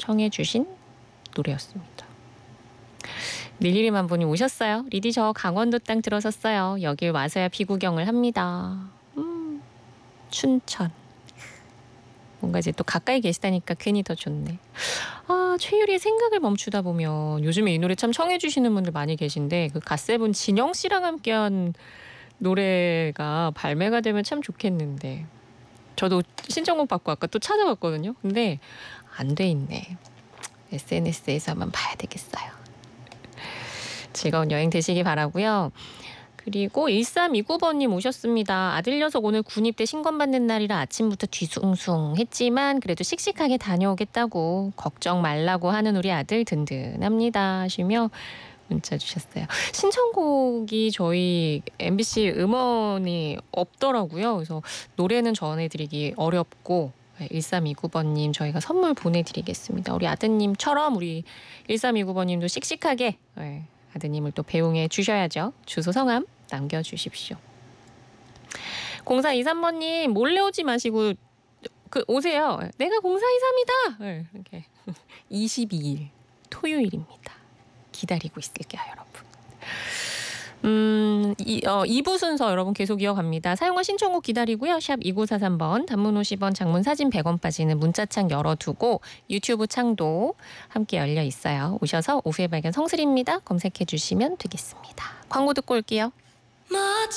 청해 주신 노래였습니다. 밀리리만 분이 오셨어요. 리디 저 강원도 땅 들어섰어요. 여길 와서야 비구경을 합니다. 춘천. 뭔가 이제 또 가까이 계시다니까 괜히 더 좋네. 아, 최유리의 생각을 멈추다 보면 요즘에 이 노래 참 청해 주시는 분들 많이 계신데 그 갓세븐 진영 씨랑 함께한 노래가 발매가 되면 참 좋겠는데 저도 신청곡 받고 아까 또 찾아봤거든요. 근데 안 돼 있네. SNS에서 한번 봐야 되겠어요. 즐거운 여행 되시기 바라고요. 그리고 1329번님 오셨습니다. 아들 녀석 오늘 군입대 신검받는 날이라 아침부터 뒤숭숭했지만 그래도 씩씩하게 다녀오겠다고 걱정 말라고 하는 우리 아들 든든합니다 하시며 문자 주셨어요. 신청곡이 저희 MBC 음원이 없더라고요. 그래서 노래는 전해드리기 어렵고 1329번님 저희가 선물 보내드리겠습니다. 우리 아드님처럼 우리 1329번님도 씩씩하게 아드님을 또 배웅해 주셔야죠. 주소 성함 남겨주십시오. 0423번님 몰래 오지 마시고 오세요. 내가 0423이다. 이렇게 22일 토요일입니다. 기다리고 있을게요, 여러분. 2부 순서 여러분 계속 이어갑니다. 사용과 신청곡 기다리고요. 샵 2943번 단문 50원 장문 사진 100원 빠지는 문자창 열어두고 유튜브 창도 함께 열려 있어요. 오셔서 오후의 발견 성슬입니다. 검색해 주시면 되겠습니다. 광고 듣고 올게요.